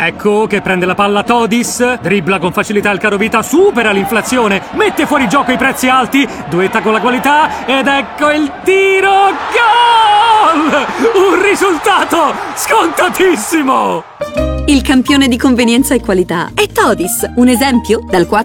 Ecco che prende la palla Todis, dribbla con facilità il carovita, supera l'inflazione, mette fuori gioco i prezzi alti, duetta con la qualità ed ecco il tiro, gol! Un risultato scontatissimo! Il campione di convenienza e qualità è Todis, un esempio dal 4